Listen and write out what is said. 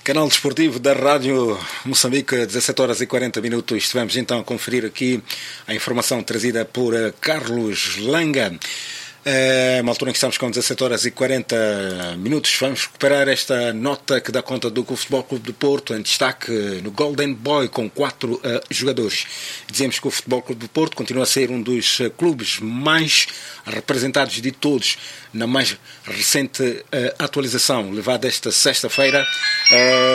Canal Desportivo da Rádio Moçambique, 17 horas e 40 minutos. Estivemos então a conferir aqui a informação trazida por Carlos Langa. Uma altura em que estamos com 17 horas e 40 minutos. Vamos recuperar esta nota que dá conta do Futebol Clube do Porto, em destaque no Golden Boy, com 4 jogadores. Dizemos que o Futebol Clube do Porto continua a ser um dos clubes mais representados de todos na mais recente atualização, levada esta sexta-feira.